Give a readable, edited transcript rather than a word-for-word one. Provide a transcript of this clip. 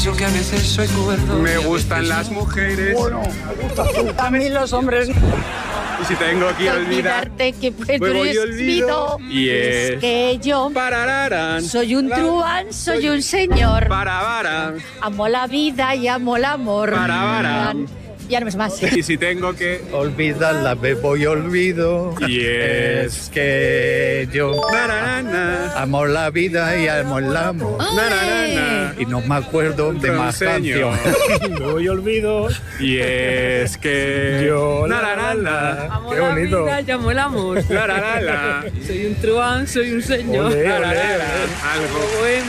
Yo que a veces soy cuerdo. Me gustan las mujeres. Bueno, me gustan tú. A mí los hombres. Y si tengo que olvidarte que pues tú eres olvido. Y es que yo parararán. soy un truán, soy un señor. Parabarán. Amo la vida y amo el amor. Parabarán. Ya no es más. Y si tengo que Olvidarla, bebo y olvido. Y es que yo nararana. amo la vida y amo el amor. Nararana. Y no me acuerdo de más Señor. canciones. Bebo y olvido. Y es que Yo, nararana. Qué bonito. Llamo el amor. Nararana. Soy un truán, soy un señor. Olé, olé, olé. Algo. Bueno.